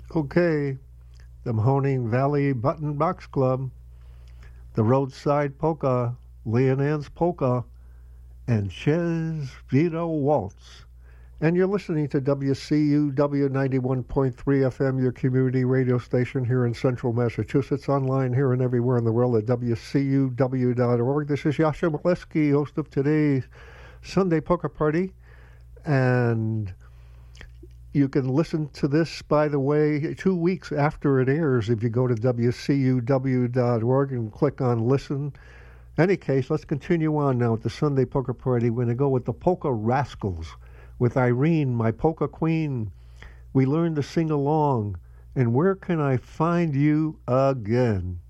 Okay, the Mahoning Valley Button Box Club, the Roadside Polka, Leonan's Polka, and Chez Vito Waltz. And you're listening to WCUW 91.3 FM, your community radio station here in central Massachusetts, online here and everywhere in the world at WCUW.org. This is Yasha Molesky, host of today's Sunday Poker Party. And you can listen to this, by the way, 2 weeks after it airs if you go to WCUW.org and click on Listen. In any case, let's continue on now with the Sunday Poker Party. We're going to go with the Polka Rascals. With Irene, my polka queen. We learn to sing along. And where can I find you again?